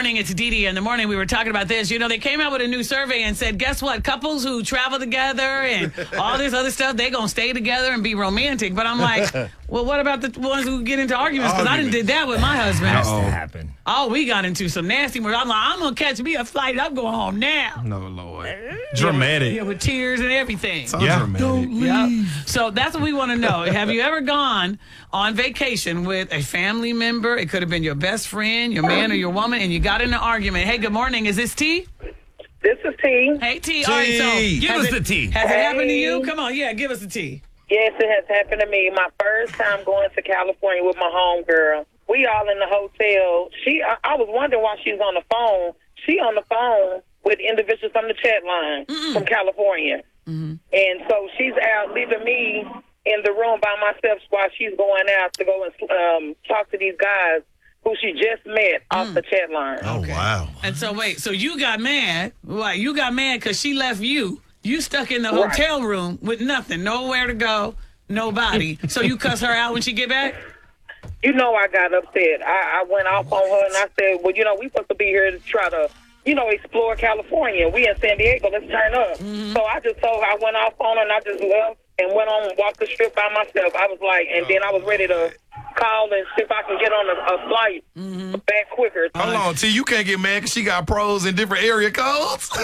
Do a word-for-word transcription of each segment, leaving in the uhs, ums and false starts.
morning. It's Dee Dee in the morning. We were talking about this. You know, they came out with a new survey and said, guess what? Couples who travel together and all this other stuff, they going to stay together and be romantic. But I'm like, well, what about the ones who get into arguments? Because I didn't did that with my husband. Has to happen. Oh, we got into some nasty words. I'm like, I'm going to catch me a flight. I'm going home now. No, Lord. Dramatic. Yeah, with tears and everything. Sounds yeah. dramatic. Yeah. So that's what we want to know. Have you ever gone on vacation with a family member? It could have been your best friend, your man, or your woman, and you got in an argument. Hey, good morning. Is this T? This is T. Hey, T. All right, so give us it, the T. Has hey. it happened to you? Come on, yeah, give us the T. Yes, it has happened to me. My first time going to California with my homegirl. We all in the hotel. She, I, I was wondering why she was on the phone. She on the phone with individuals on the chat line Mm-mm. from California. Mm-hmm. And so she's out leaving me in the room by myself while she's going out to go and um, talk to these guys who she just met mm. off the chat line. Oh, okay. Wow. And so, wait, so you got mad. Why? You got mad because she left you. You stuck in the right. hotel room with nothing, nowhere to go, nobody. So you cuss her out when she get back? You know I got upset. I, I went off on her and I said, well, you know, we supposed to be here to try to, you know, explore California. We in San Diego. Let's turn up. Mm-hmm. So I just told her, I went off on her and I just left and went on and walked the strip by myself. I was like, and then I was ready to call and see if I can get on a, a flight mm-hmm. back quicker. Hold on, T, you can't get mad because she got pros in different area codes? Come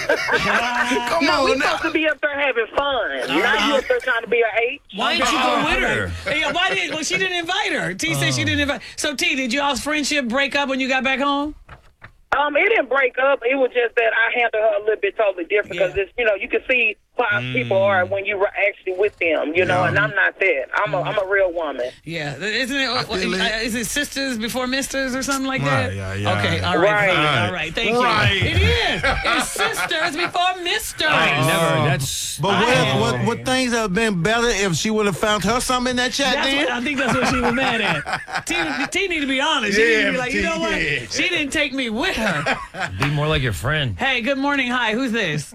no, on we now. supposed to be up there having fun. Uh-huh. Now you up there trying to be an eight. Why didn't you go with her? Yeah, why did, well, she didn't invite her. T uh. said she didn't invite. So, T, did y'all's friendship break up when you got back home? Um, it didn't break up. It was just that I handled her a little bit totally different because, yeah. it's you know, you can see how mm. people are when you were actually with them, you know, yeah. and I'm not that. I'm a, I'm a real woman. Yeah. Isn't it, what, it, is it sisters before misters or something like right, that? Yeah, yeah. Okay, all right. Right. Fine. All right, thank right. you. It is. It's sisters before misters. I ain't never. That's. But what, what, what things have been better if she would have found her something in that chat that's then? What, I think that's what she was mad at. T, T need to be honest. She yeah, need to be like, T, you know what? yeah. She didn't take me with her. Be more like your friend. Hey, good morning. Hi, who's this?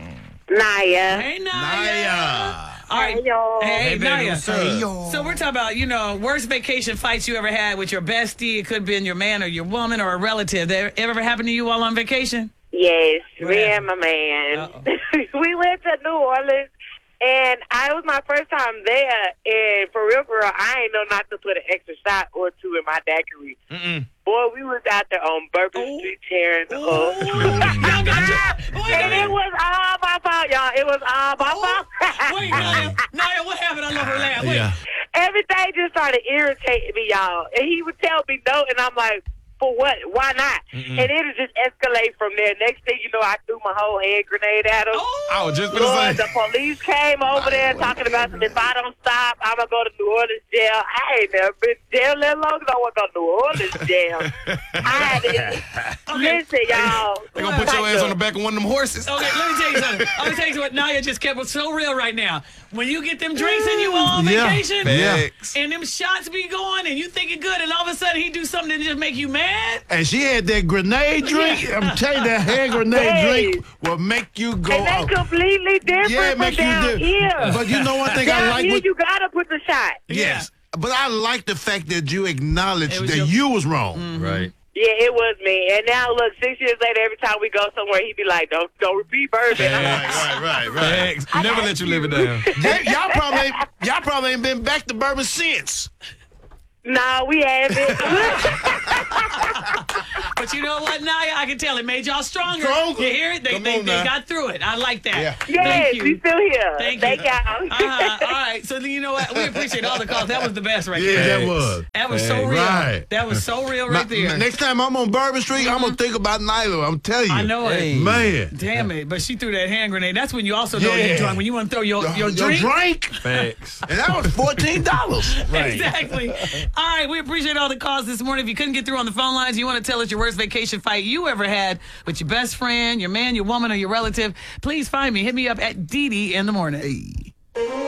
Naya. Hey, Naya. Naya. All right. Hey, y'all. Hey, hey baby, Naya. what's up? So we're talking about, you know, worst vacation fights you ever had with your bestie. It could have been your man or your woman or a relative. That ever happened to you while on vacation? Yes, What me happened? and my man. Uh-oh. We went to New Orleans, and I it was my first time there. And for real, girl, I ain't know not to put an extra shot or two in my daiquiri. Mm-mm. Boy, we was out there on Bourbon Ooh. Street tearing Ooh. up. Y'all got your- wait a And minute. it was all my fault, y'all. It was all my fault. Wait, Naya. Naya, what happened? I love her laugh. Wait. Yeah. Everything just started irritating me, y'all. And he would tell me no, and I'm like, for what? Why not? Mm-mm. And it would just escalate from there. Next thing you know, I threw my whole hand grenade at him. Oh. I was just Lord, going to the say. police came over there talking about some, if I don't stop, I'm going to go to New Orleans jail. I ain't never been to jail that long as I want to go to New Orleans jail. I had to, Okay. listen, y'all. They're going to put your ass on the back of one of them horses. Okay, let me tell you something. I'm gonna tell you what Naya just kept was so real right now. When you get them drinks and you on Yeah. vacation, Facts. and them shots be going, and you thinking good, and all of a sudden he do something to just make you mad. And she had that grenade drink. I'm telling you, that hand grenade Hey. drink will make you go And out. they completely different Yeah, it from make you down do- here. But you know one thing I Down like here, with you got to put the shot. yes. But I like the fact that you acknowledged It was that your- you was wrong. Right. Yeah, it was me. And now, look, six years later, every time we go somewhere, he be like, don't don't repeat bourbon. I'm like, Right, right, right. Thanks. Never let you live it down. Hey, y'all probably ain't, y'all probably ain't been back to bourbon since. no, we haven't. But you know what, Naya? I can tell it made y'all stronger. Stronger. You hear it? They, Come they, on they now. got through it. I like that. Yeah. Yes, Thank we you. still here. Thank you. Thank y'all. Uh-huh. All right. So you know what? We appreciate all the calls. That was the best right Yeah, there. that was. That was so Thanks. real. Right. That was so real My- right there. next time I'm on Bourbon Street, I'm gonna think about Nyla. I'm telling you. I know it. Hey. Man. Damn it. But she threw that hand grenade. That's when you also know Yeah. you're drunk. When you want to throw your, your, Your drink. drink. Thanks. And that was fourteen dollars. Right. Exactly. All right. We appreciate all the calls this morning. If you couldn't get through on the phone lines, you want to tell us your worst vacation fight you ever had with your best friend, your man, your woman, or your relative, please find me. Hit me up at Dee Dee in the morning.